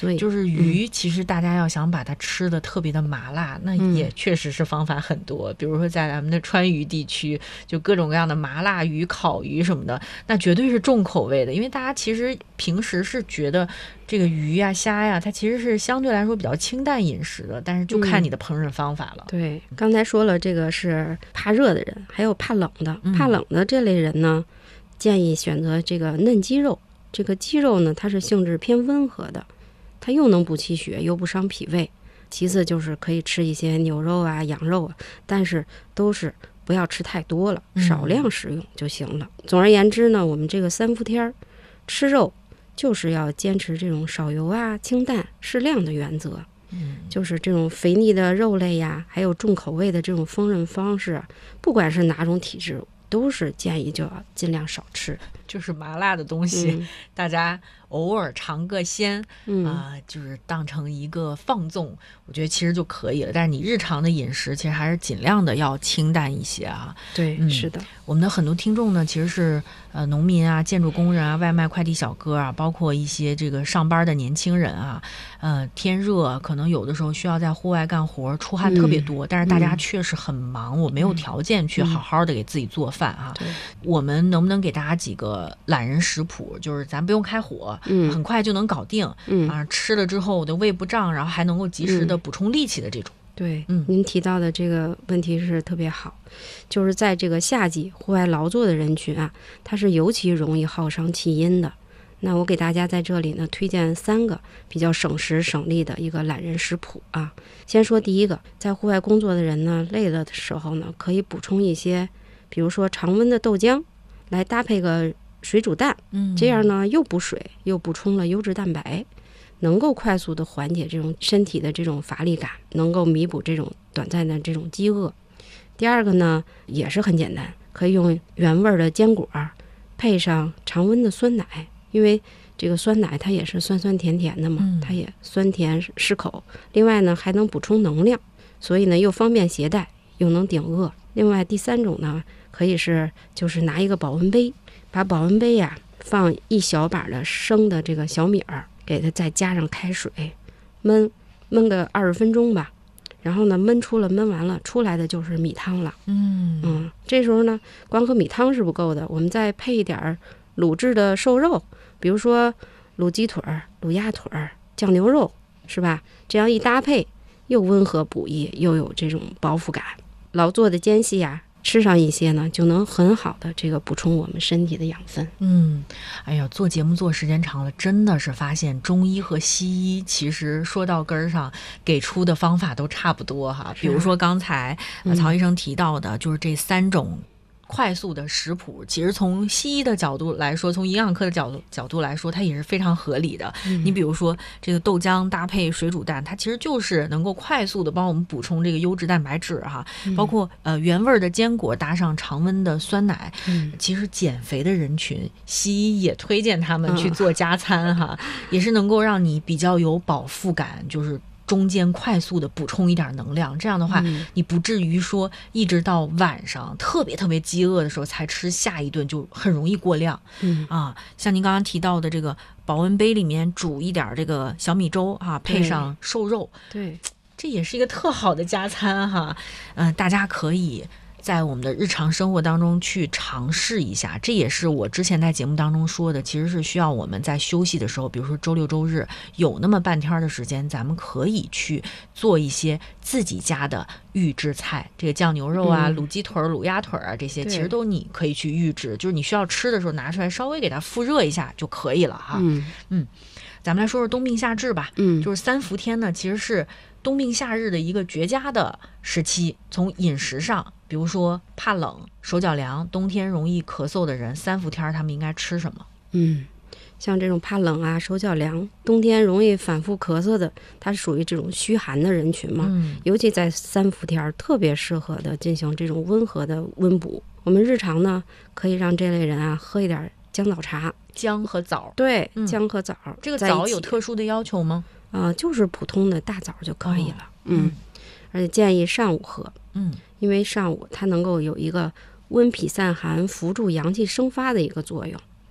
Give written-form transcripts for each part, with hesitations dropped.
所以就是鱼其实大家要想把它吃的特别的麻辣，那也确实是方法很多，比如说在咱们的川渝地区，就各种各样的麻辣鱼、烤鱼什么的，那绝对是重口味的。因为大家其实平时是觉得这个鱼呀、虾呀，它其实是相对来说比较清淡饮食的，但是就看你的烹饪方法了。 对，刚才说了，这个是怕热的人，还有怕冷的。怕冷的这类人呢，建议选择这个嫩鸡肉。这个鸡肉呢，它是性质偏温和的，它又能补气血，又不伤脾胃。其次就是可以吃一些牛肉啊、羊肉啊，但是都是不要吃太多了，少量食用就行了。总而言之呢，我们这个3伏天吃肉就是要坚持这种少油啊、清淡、适量的原则。就是这种肥腻的肉类呀，还有重口味的这种烹饪方式，不管是哪种体质，都是建议就要尽量少吃。 就是麻辣的东西，大家偶尔尝个鲜，就是当成一个放纵，我觉得其实就可以了。但是你日常的饮食其实还是尽量的要清淡一些啊。 对，是的。 我们的很多听众呢，其实是农民啊、建筑工人啊、外卖快递小哥啊，包括一些这个上班的年轻人啊。天热可能有的时候需要在户外干活，出汗特别多，但是大家确实很忙，我没有条件去好好的给自己做饭啊。我们能不能给大家几个懒人食谱？就是咱不用开火，很快就能搞定，吃了之后我的胃不胀，然后还能够及时的补充力气的这种。 对，您提到的这个问题是特别好，就是在这个夏季户外劳作的人群啊，它是尤其容易耗伤气阴的。那我给大家在这里呢推荐3个比较省时省力的一个懒人食谱啊。先说第一个，在户外工作的人呢，累了的时候呢，可以补充一些，比如说常温的豆浆，来搭配个水煮蛋，这样呢又补水又补充了优质蛋白，能够快速的缓解这种身体的这种乏力感，能够弥补这种短暂的这种饥饿。第二个呢也是很简单，可以用原味的坚果配上常温的酸奶，因为这个酸奶它也是酸酸甜甜的嘛，它也酸甜适口，另外呢还能补充能量，所以呢又方便携带又能顶饿。另外第3种呢可以就是拿一个保温杯，把保温杯呀放1小把的生的这个小米儿，给它再加上开水焖个20分钟吧，然后呢焖完了出来的就是米汤了。这时候呢光喝米汤是不够的，我们再配一点卤制的瘦肉，比如说卤鸡腿、卤鸭腿、酱牛肉，是吧？这样一搭配，又温和补益，又有这种饱腹感。劳作的间隙呀，吃上一些呢，就能很好的这个补充我们身体的养分。 哎呀，做节目做时间长了，真的是发现中医和西医其实说到根儿上给出的方法都差不多哈。比如说刚才曹医生提到的，就是这3种快速的食谱，其实从西医的角度来说，从营养科的角度来说，它也是非常合理的。你比如说这个豆浆搭配水煮蛋，它其实就是能够快速的帮我们补充这个优质蛋白质哈。包括原味的坚果搭上常温的酸奶，其实减肥的人群，西医也推荐他们去做加餐哈，也是能够让你比较有饱腹感，就是中间快速的补充一点能量，这样的话你不至于说一直到晚上特别特别饥饿的时候才吃下一顿，就很容易过量。像您刚刚提到的这个保温杯里面煮一点这个小米粥啊，配上瘦肉， 对， 这也是一个特好的加餐哈。大家可以在我们的日常生活当中去尝试一下，这也是我之前在节目当中说的，其实是需要我们在休息的时候，比如说周六周日有那么半天的时间，咱们可以去做一些自己家的预制菜，这个酱牛肉啊、卤鸡腿、卤鸭腿啊，这些其实都你可以去预制，就是你需要吃的时候拿出来稍微给它复热一下就可以了哈。咱们来说说冬病夏治吧。就是3伏天呢，其实是冬病夏日的一个绝佳的时期。从饮食上，比如说怕冷、手脚凉、冬天容易咳嗽的人，3伏天他们应该吃什么？ 像这种怕冷啊、手脚凉、冬天容易反复咳嗽的，它是属于这种虚寒的人群嘛。尤其在3伏天特别适合的进行这种温和的温补。我们日常呢，可以让这类人啊喝一点姜枣茶。 姜和枣， 对，姜和枣， 这个枣有特殊的要求吗？ 就是普通的大枣就可以了。而且建议上午喝。因为上午它能够有一个温脾散寒、扶助阳气生发的一个作用。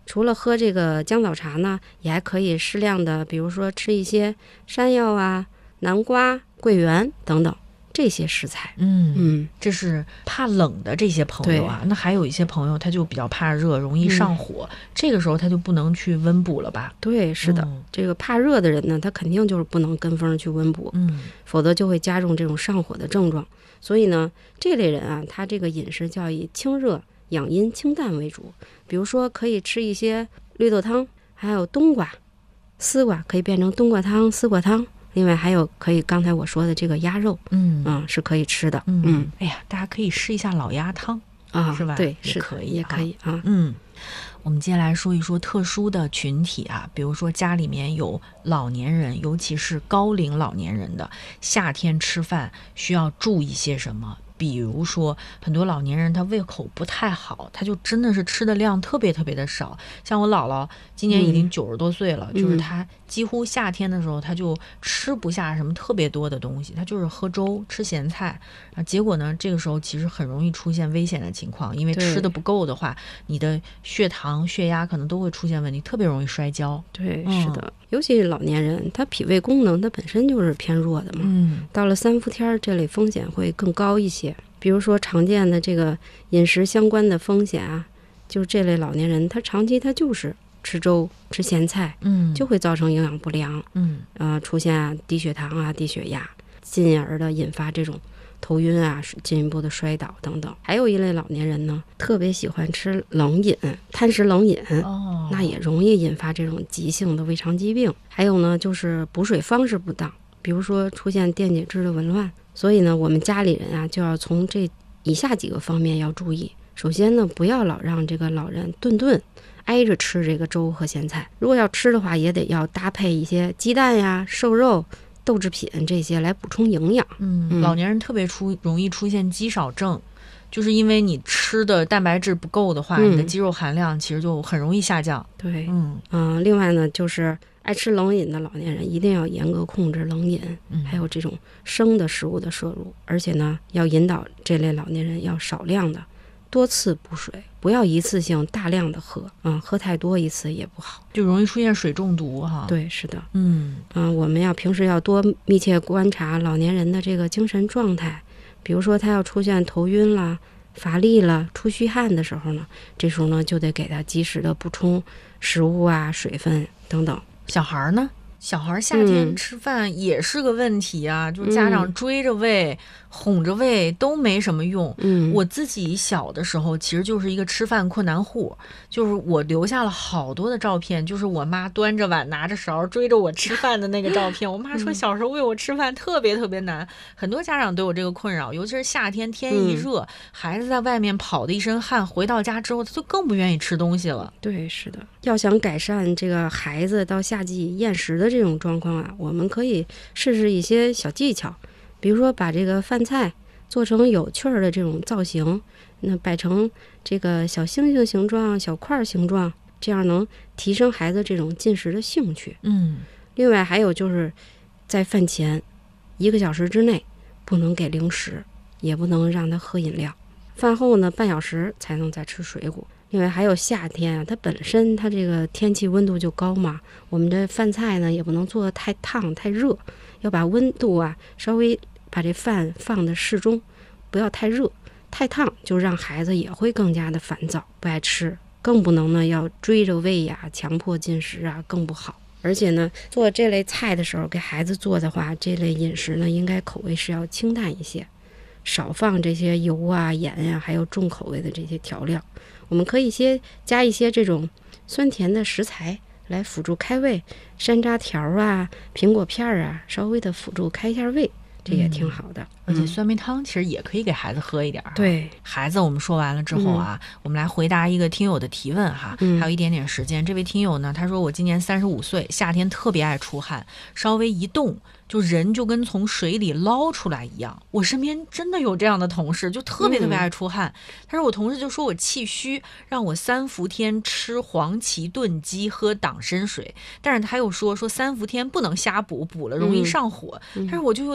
除了喝这个姜枣茶呢，也还可以适量的，比如说吃一些山药啊、南瓜、桂圆等等这些食材。 这是怕冷的这些朋友啊。那还有一些朋友他就比较怕热，容易上火，这个时候他就不能去温补了吧？ 对，是的，这个怕热的人呢，他肯定就是不能跟风去温补，否则就会加重这种上火的症状。所以呢，这类人啊，他这个饮食就要以清热养阴清淡为主。比如说可以吃一些绿豆汤，还有冬瓜、丝瓜可以变成冬瓜汤、丝瓜汤。另外还有可以刚才我说的这个鸭肉，是可以吃的。 哎呀，大家可以试一下老鸭汤啊，是吧？ 对， 是可以， 也可以啊。 我们接下来说一说特殊的群体啊，比如说家里面有老年人，尤其是高龄老年人的，夏天吃饭需要注意些什么？比如说很多老年人他胃口不太好，他就真的是吃的量特别特别的少。像我姥姥今年已经90多岁了，就是他几乎夏天的时候他就吃不下什么特别多的东西，他就是喝粥吃咸菜啊。结果呢，这个时候其实很容易出现危险的情况，因为吃的不够的话，你的血糖血压可能都会出现问题，特别容易摔跤。 对，是的，尤其是老年人，他脾胃功能他本身就是偏弱的嘛，到了3伏天这类风险会更高一些。比如说常见的这个饮食相关的风险啊，就是这类老年人他长期他就是吃粥吃咸菜，就会造成营养不良，出现低血糖啊低血压，进而的引发这种头晕啊，进一步的摔倒等等。还有一类老年人呢，特别喜欢吃冷饮，贪食冷饮，那也容易引发这种急性的胃肠疾病。还有呢，就是补水方式不当，比如说出现电解质的紊乱。所以呢，我们家里人啊，就要从这以下几个方面要注意。首先呢，不要老让这个老人顿顿挨着吃这个粥和咸菜，如果要吃的话，也得要搭配一些鸡蛋呀、瘦肉、豆制品这些来补充营养。 老年人特别容易出现肌少症，就是因为你吃的蛋白质不够的话，你的肌肉含量其实就很容易下降。 对，另外呢，就是爱吃冷饮的老年人一定要严格控制冷饮，还有这种生的食物的摄入，而且呢，要引导这类老年人要少量的多次补水，不要一次性大量的喝，喝太多一次也不好， 就容易出现水中毒哈。 对，是的，我们要平时要多密切观察老年人的这个精神状态，比如说他要出现头晕啦、乏力了、出虚汗的时候呢，这时候呢就得给他及时的补充食物啊、水分等等。 小孩呢？小孩夏天吃饭也是个问题啊，就是家长追着喂、哄着喂都没什么用。我自己小的时候其实就是一个吃饭困难户，就是我留下了好多的照片，就是我妈端着碗拿着勺追着我吃饭的那个照片。我妈说小时候喂我吃饭特别特别难，很多家长都有这个困扰，尤其是夏天天一热，孩子在外面跑的一身汗，回到家之后他就更不愿意吃东西了。 对，是的，要想改善这个孩子到夏季厌食的这种状况啊，我们可以试试一些小技巧，比如说把这个饭菜做成有趣儿的这种造型，那摆成这个小星星形状、小块形状，这样能提升孩子这种进食的兴趣。另外还有就是在饭前1个小时之内不能给零食，也不能让他喝饮料，饭后呢半小时才能再吃水果。另外还有夏天啊，它本身它这个天气温度就高嘛，我们这饭菜呢也不能做得太烫太热，要把温度啊稍微把这饭放的适中，不要太热太烫，就让孩子也会更加的烦躁不爱吃，更不能呢要追着喂呀、强迫进食啊，更不好。而且呢做这类菜的时候给孩子做的话，这类饮食呢应该口味是要清淡一些，少放这些油啊盐啊还有重口味的这些调料。我们可以加一些这种酸甜的食材来辅助开胃，山楂条啊、苹果片啊，稍微的辅助开一下胃，这也挺好的。 而且酸梅汤其实也可以给孩子喝一点。 对， 孩子我们说完了之后啊，我们来回答一个听友的提问哈，还有一点点时间。这位听友呢，他说我今年35岁，夏天特别爱出汗，稍微一动就人就跟从水里捞出来一样。我身边真的有这样的同事，就特别特别爱出汗。他说我同事就说我气虚，让我3伏天吃黄芪炖鸡，喝党参水。但是他又说3伏天不能瞎补，补了容易上火。但是我就有点迷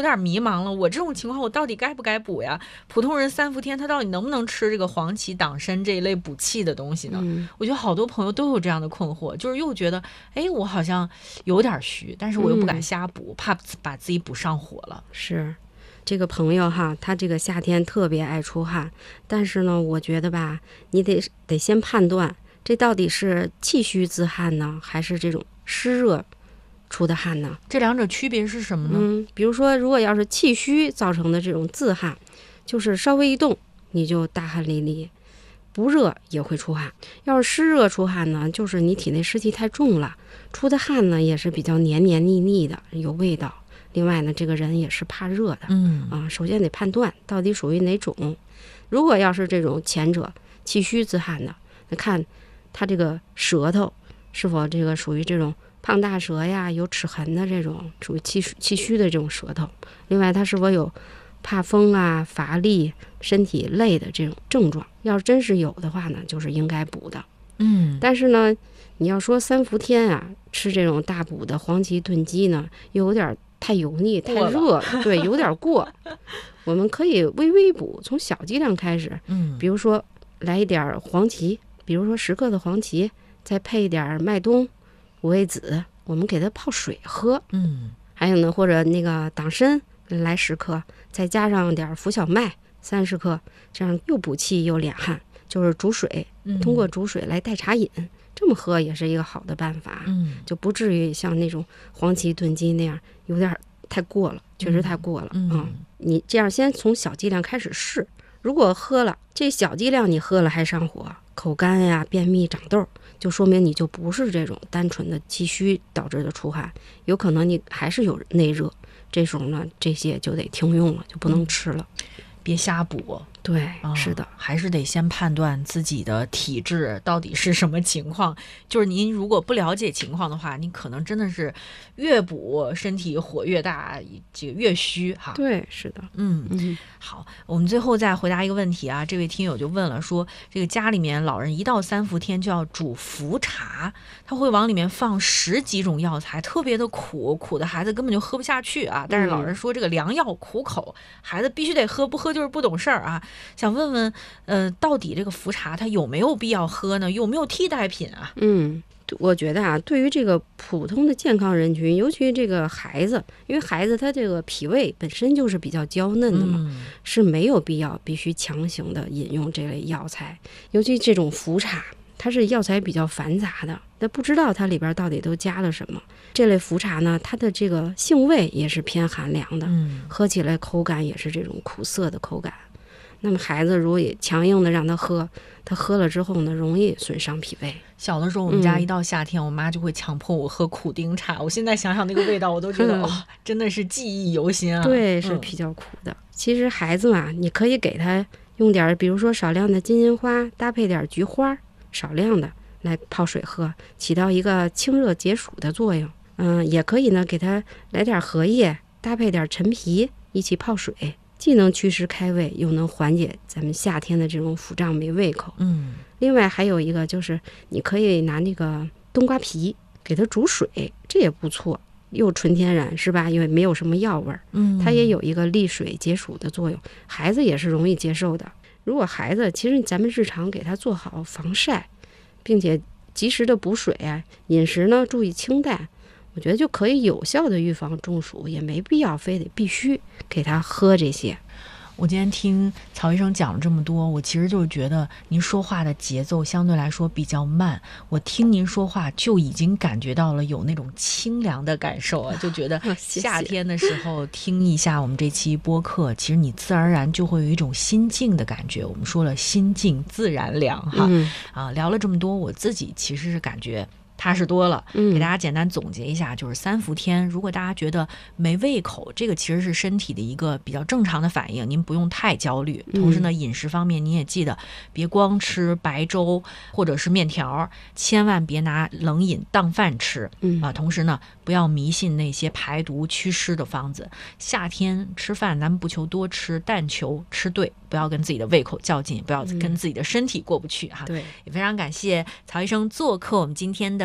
茫了，我这种情况我到底该不该补呀？普通人3伏天他到底能不能吃这个黄芪党参这一类补气的东西呢？我觉得好多朋友都有这样的困惑，就是又觉得我好像有点虚，但是我又不敢瞎补，怕把自己补上火了。 是这个朋友哈，他这个夏天特别爱出汗，但是呢我觉得吧，你得先判断这到底是气虚自汗呢，还是这种湿热出的汗呢？ 这两者区别是什么呢？ 比如说如果要是气虚造成的这种自汗，就是稍微一动你就大汗淋漓，不热也会出汗。要是湿热出汗呢，就是你体内湿气太重了，出的汗呢也是比较黏黏腻腻的，有味道。另外呢，这个人也是怕热的。首先得判断到底属于哪种。如果要是这种前者气虚自汗的，那看他这个舌头是否这个属于这种胖大舌呀，有齿痕的这种，属于气虚的这种舌头。另外他是否有怕风啊、乏力、身体累的这种症状，要是真是有的话呢，就是应该补的。但是呢，你要说3伏天啊，吃这种大补的黄芪炖鸡呢，又有点太油腻太热了，对，有点过。我们可以微微补，从小剂量开始。比如说来一点黄芪，比如说10克的黄芪，再配一点麦冬、五味子，我们给它泡水喝。还有呢，或者那个党参来10克，再加上点浮小麦30克，这样又补气又敛汗，就是煮水，通过煮水来代茶饮，这么喝也是一个好的办法。就不至于像那种黄芪炖鸡那样有点太过了，确实太过了。你这样先从小剂量开始试，如果喝了这小剂量你喝了还上火、口干呀、便秘、长痘，就说明你就不是这种单纯的气虚导致的出汗，有可能你还是有内热，这时候呢这些就得停用了，就不能吃了。 别瞎补。 对，是的， 还是得先判断自己的体质到底是什么情况。就是您如果不了解情况的话，你可能真的是越补身体火越大，这个越虚哈。 对，是的。 好，我们最后再回答一个问题啊。这位听友就问了，说这个家里面老人一到3伏天就要煮茯茶，他会往里面放10几种药材，特别的苦，苦的孩子根本就喝不下去啊。但是老人说这个良药苦口，孩子必须得喝，不喝就是不懂事儿啊。想问问到底这个茯茶它有没有必要喝呢？有没有替代品啊？ 我觉得啊，对于这个普通的健康人群，尤其这个孩子，因为孩子他这个脾胃本身就是比较娇嫩的嘛，是没有必要必须强行的饮用这类药材。尤其这种茯茶，它是药材比较繁杂的，但不知道它里边到底都加了什么。这类茯茶呢，它的这个性味也是偏寒凉的，喝起来口感也是这种苦涩的口感。那么孩子如果也强硬的让他喝，他喝了之后呢，容易损伤脾胃。 小的时候我们家一到夏天，我妈就会强迫我喝苦丁茶，我现在想想那个味道我都觉得真的是记忆犹新啊。 对，是比较苦的。其实孩子嘛，你可以给他用点比如说少量的金银花搭配点菊花，少量的来泡水喝，起到一个清热解暑的作用。也可以呢给他来点荷叶搭配点陈皮一起泡水，既能祛湿开胃，又能缓解咱们夏天的这种腹胀没胃口。另外还有一个就是你可以拿那个冬瓜皮给它煮水，这也不错，又纯天然是吧？因为没有什么药味儿，它也有一个利水解暑的作用，孩子也是容易接受的。如果孩子其实咱们日常给他做好防晒，并且及时的补水啊，饮食呢注意清淡，我觉得就可以有效的预防中暑，也没必要非得必须给他喝这些。 我今天听曹医生讲了这么多，我其实就是觉得您说话的节奏相对来说比较慢，我听您说话就已经感觉到了有那种清凉的感受啊，就觉得夏天的时候听一下我们这期播客，其实你自然而然就会有一种心静的感觉。我们说了心静自然凉哈。聊了这么多，我自己其实是感觉踏实多了。给大家简单总结一下，就是3伏天，如果大家觉得没胃口，这个其实是身体的一个比较正常的反应，您不用太焦虑。同时呢，饮食方面您也记得别光吃白粥或者是面条，千万别拿冷饮当饭吃同时呢，不要迷信那些排毒祛湿的方子。夏天吃饭咱们不求多吃，但求吃对，不要跟自己的胃口较劲，不要跟自己的身体过不去哈。 对， 也非常感谢曹医生做客我们今天的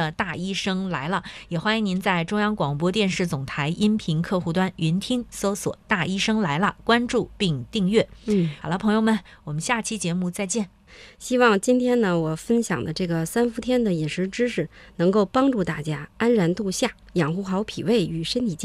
的大医生来了，也欢迎您在中央广播电视总台音频客户端云听搜索大医生来了，关注并订阅。好了，朋友们，我们下期节目再见。 希望今天呢，我分享的这个3伏天的饮食知识能够帮助大家安然度夏，养护好脾胃与身体健康。